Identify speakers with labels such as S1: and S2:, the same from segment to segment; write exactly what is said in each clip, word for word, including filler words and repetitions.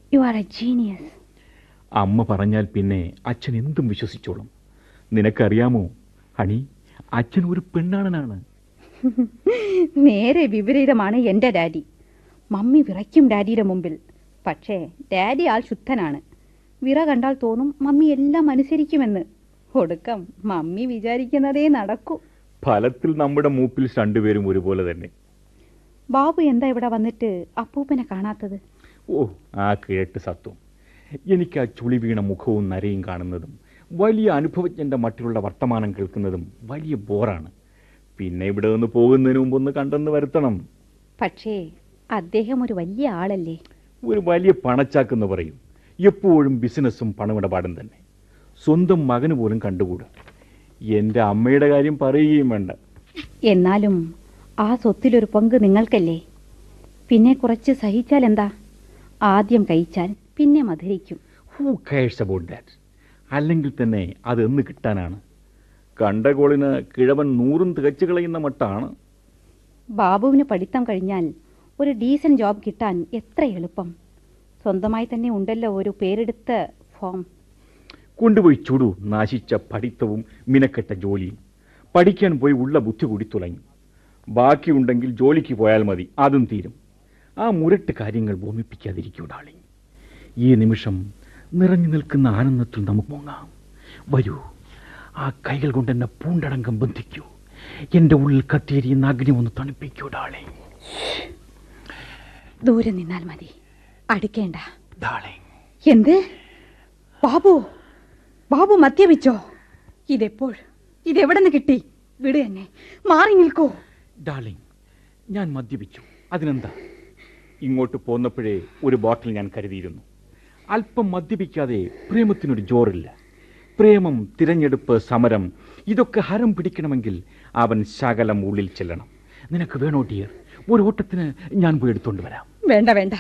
S1: You are A genius.
S2: അമ്മ പറഞ്ഞാൽ പിന്നെ അച്ഛൻ എന്തും വിശ്വസിച്ചോളും. നിനക്കറിയാമോ ഹണി, അച്ഛൻ ഒരു പെണ്ണാണനാണ്.
S1: നേരെ വിപരീതമാണ് എൻ്റെ ഡാഡി. മമ്മി വിറയ്ക്കും ഡാഡിയുടെ മുമ്പിൽ. പക്ഷേ ഡാഡി ആൾ ശുദ്ധനാണ്. വിറ കണ്ടാൽ തോന്നും മമ്മി എല്ലാം അനുസരിക്കുമെന്ന്. ഒടുക്കം മമ്മി വിചാരിക്കുന്നതേ നടക്കൂ.
S2: ഫലത്തിൽ നമ്മുടെ മൂപ്പിൽ രണ്ടുപേരും ഒരുപോലെ തന്നെ.
S1: ബാബു എന്താ ഇവിടെ വന്നിട്ട് അപ്പൂപ്പനെ കാണാത്തത്?
S2: ഓ, ആ കേട്ട് സത്വം. എനിക്ക് ആ ചുളി വീണ മുഖവും നരയും കാണുന്നതും വലിയ അനുഭവജ്ഞന്റെ മട്ടിലുള്ള വർത്തമാനം കേൾക്കുന്നതും വലിയ ബോറാണ്. പിന്നെ ഇവിടെ നിന്ന് പോകുന്നതിന് മുമ്പ് ഒന്ന് കണ്ടെന്ന് വരുത്തണം.
S1: പക്ഷേ അദ്ദേഹം ഒരു വലിയ ആളല്ലേ?
S2: ഒരു വലിയ പണച്ചാക്കെന്ന് പറയും. എപ്പോഴും ബിസിനസ്സും പണമിടപാടും തന്നെ. സ്വന്തം മകന് പോലും കണ്ടുകൂടാ. എൻ്റെ അമ്മയുടെ കാര്യം പറയുകയും വേണ്ട.
S1: എന്നാലും ആ സ്വത്തിലൊരു പങ്ക് നിങ്ങൾക്കല്ലേ? പിന്നെ കുറച്ച് സഹിച്ചാൽ എന്താ? ആദ്യം കഴിച്ചാൽ പിന്നെ മധുരിക്കും.
S2: Who CARES about that? അല്ലെങ്കിൽ തന്നെ അതെന്ന് കിട്ടാനാണ്? കണ്ട കോളിന് കിഴവൻ നൂറും തികച്ചു കളയുന്ന മട്ടാണ്.
S1: ബാബുവിന് പഠിത്തം കഴിഞ്ഞാൽ ഒരു ഡീസന്റ് ജോബ് കിട്ടാൻ എത്ര എളുപ്പം. സ്വന്തമായി തന്നെ ഉണ്ടല്ലോ ഒരു പേരെടുത്ത ഫോം.
S2: കൊണ്ടുപോയി ചുടു നാശിച്ച പഠിത്തവും മിനക്കെട്ട ജോലിയും. പഠിക്കാൻ പോയി ഉള്ള ബുദ്ധി കൂടി തുളങ്ങി. ബാക്കിയുണ്ടെങ്കിൽ ജോലിക്ക് പോയാൽ മതി, അതും തീരും. ആ മുരട്ട് കാര്യങ്ങൾ ഭൂമിപ്പിക്കാതിരിക്കൂ ഡാർലിംഗ്. ഈ നിമിഷം നിറഞ്ഞു നിൽക്കുന്ന ആനന്ദത്തിൽ നമുക്ക് മുങ്ങാം. വരൂ, ആ കൈകൾ കൊണ്ട് എന്നെ പൂണ്ടടങ്കം ബന്ധിക്കൂ. എൻ്റെ ഉള്ളിൽ കത്തിയെരിയുന്ന അഗ്നി ഒന്ന് തണുപ്പിക്കൂ ഡാർലിംഗ്.
S1: ദൂരെ നിന്നാൽ മതി, അടുക്കേണ്ട
S2: ഡാർലിംഗ്.
S1: എന്ത്? ബാബു ബാബു മദ്യപിച്ചോ? ഇതെപ്പോൾ? ഇതെവിടെ നിന്ന് കിട്ടി? വിട് എന്നെ, മാറി നിൽക്കൂ.
S2: ഡാർലിംഗ്, ഞാൻ മദ്യപിച്ചു, അതിനെന്താ? ഇങ്ങോട്ട് പോന്നപ്പോഴേ ഒരു ബോട്ടിൽ ഞാൻ കരുതിയിരുന്നു. അല്പം മദ്യപിക്കാതെ പ്രേമത്തിനൊരു ജോറില്ല. പ്രേമം, തിരഞ്ഞെടുപ്പ്, സമരം, ഇതൊക്കെ ഹരം പിടിക്കണമെങ്കിൽ അവൻ ശകലം ഉള്ളിൽ ചെല്ലണം. നിനക്ക് വേണോ ഡിയർ? ഒരു ഓട്ടത്തിന് ഞാൻ പോയി എടുത്തുകൊണ്ട് വരാം.
S1: വേണ്ട വേണ്ട,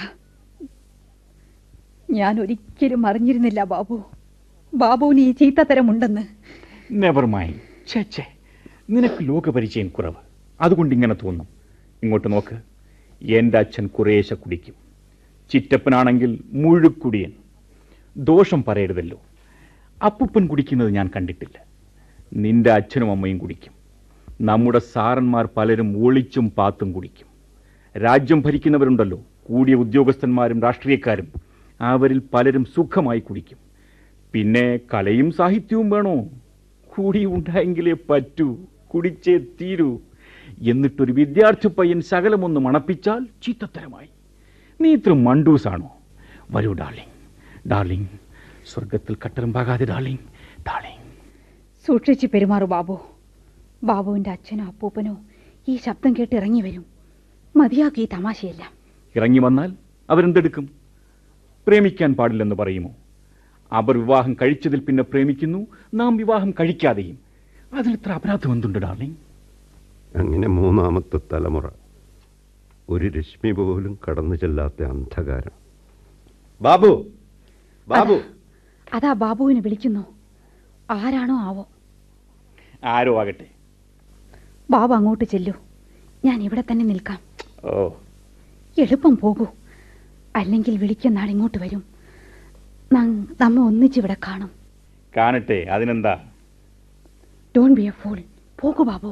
S1: ഞാൻ ഒരിക്കലും അറിഞ്ഞിരുന്നില്ല ബാബു ബാബുവിന് ഈ ചീത്തത്തരമുണ്ടെന്ന്.
S2: Never mind. ഛേ ഛേ, നിനക്ക് ലോകപരിചയം കുറവ്, അതുകൊണ്ട് ഇങ്ങനെ തോന്നും. ഇങ്ങോട്ട് നോക്ക്, എൻ്റെ അച്ഛൻ കുറേശ്ശെ കുടിക്കും. ചിറ്റപ്പനാണെങ്കിൽ മുഴുക്കുടിയൻ. ദോഷം പറയരുതല്ലോ. അപ്പൂപ്പൻ കുടിക്കുന്നത് ഞാൻ കണ്ടിട്ടില്ല. നിന്റെ അച്ഛനും അമ്മയും കുടിക്കും. നമ്മുടെ സാറന്മാർ പലരും ഒളിച്ചും പാത്തും കുടിക്കും. രാജ്യം ഭരിക്കുന്നവരുണ്ടല്ലോ, കൂടിയ ഉദ്യോഗസ്ഥന്മാരും രാഷ്ട്രീയക്കാരും, അവരിൽ പലരും സുഖമായി കുടിക്കും. പിന്നെ കലയും സാഹിത്യവും വേണോ? കൂടി ഉണ്ടായെങ്കിലേ പറ്റൂ, കുടിച്ചേ തീരൂ. എന്നിട്ടൊരു വിദ്യാർത്ഥി പയ്യൻ ശകലമൊന്ന് മണപ്പിച്ചാൽ ചീത്തത്തരമായി. നീ ഇത്ര മണ്ടൂസാണോ? വരൂ ഡാർലിംഗ്, ഡാർലിംഗ്. സ്വർഗത്തിൽ കട്ടറുമ്പാകാതെ ഡാർലിംഗ്, ഡാർലിംഗ്.
S1: സൂക്ഷിച്ച് പെരുമാറു ബാബു. ബാബുവിൻ്റെ അച്ഛനോ അപ്പൂപ്പനോ ഈ ശബ്ദം കേട്ട് ഇറങ്ങി വരും. മതിയാക്കി ഈ തമാശയെല്ലാം.
S2: ഇറങ്ങി വന്നാൽ അവരെന്തെടുക്കും? പ്രേമിക്കാൻ പാടില്ലെന്ന് പറയുമോ? അവർ വിവാഹം കഴിച്ചതിൽ പിന്നെ പ്രേമിക്കുന്നു, നാം വിവാഹം കഴിക്കാതെയും. അതിൽ ഇത്ര അപരാധം എന്തുണ്ട് ഡാർലിംഗ്?
S3: അങ്ങനെ മൂന്നാമത്തെ തലമുറ. ഒരു രശ്മി പോലും കടന്നു ചെല്ലാത്ത അന്ധകാരം. ബാബു, ബാബു.
S1: അതാ ബാബുവിനെ വിളിക്കുന്നു. ആരാണോ ആവോ?
S2: ആരോ ആകട്ടെ.
S1: ബാബു അങ്ങോട്ട് ചെല്ലൂ, ഞാൻ ഇവിടെ തന്നെ നിൽക്കാം.
S2: ഓ,
S1: എളുപ്പം പോകൂ, അല്ലെങ്കിൽ വിളിക്കുന്ന നാൾ ഇങ്ങോട്ട് വരും. നമ്മ ഒന്നിച്ചിവിടെ കാണും.
S2: കാണട്ടെ, അതിനെന്താ?
S1: Don't be A fool. പോകൂ ബാബു.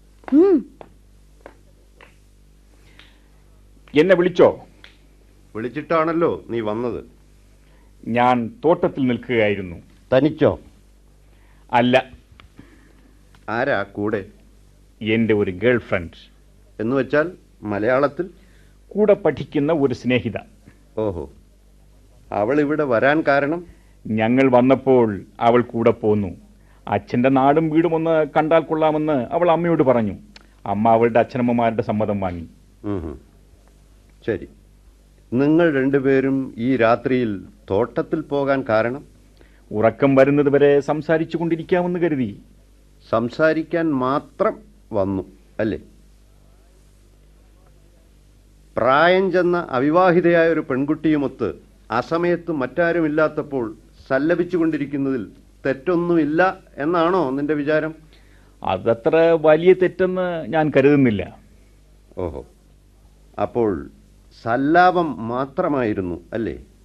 S2: എന്നെ വിളിച്ചോ?
S3: വിളിച്ചിട്ടാണല്ലോ നീ വന്നത്.
S2: ഞാൻ തോട്ടത്തിൽ നിൽക്കുകയായിരുന്നു.
S3: തനിച്ചോ?
S2: അല്ല.
S3: ആരാ കൂടെ?
S2: എൻ്റെ ഒരു ഗേൾ ഫ്രണ്ട്.
S3: എന്ന് വെച്ചാൽ മലയാളത്തിൽ?
S2: കൂടെ പഠിക്കുന്ന ഒരു സ്നേഹിത.
S3: ഓഹോ, അവൾ ഇവിടെ വരാൻ കാരണം?
S2: ഞങ്ങൾ വന്നപ്പോൾ അവൾ കൂടെ പോന്നു. അച്ഛൻ്റെ നാടും വീടും ഒന്ന് കണ്ടാൽ കൊള്ളാമെന്ന് അവൾ അമ്മയോട് പറഞ്ഞു. അമ്മ അവളുടെ അച്ഛനമ്മമാരുടെ സമ്മതം വാങ്ങി.
S3: ശരി, നിങ്ങൾ രണ്ടുപേരും ഈ രാത്രിയിൽ തോട്ടത്തിൽ പോകാൻ കാരണം?
S2: ഉറക്കം വരുന്നത് വരെ സംസാരിച്ചു കൊണ്ടിരിക്കാമെന്ന് കരുതി.
S3: സംസാരിക്കാൻ മാത്രം വന്നു അല്ലേ? പ്രായം ചെന്ന അവിവാഹിതയായ ഒരു പെൺകുട്ടിയുമൊത്ത് അസമയത്ത് മറ്റാരുമില്ലാത്തപ്പോൾ സല്ലപിച്ചുകൊണ്ടിരിക്കുന്നതിൽ തെറ്റൊന്നുമില്ല എന്നാണോ നിന്റെ വിചാരം?
S2: അതത്ര വലിയ തെറ്റെന്ന് ഞാൻ കരുതുന്നില്ല.
S3: ഓഹോ, അപ്പോൾ സല്ലാപം മാത്രമായിരുന്നു അല്ലേ?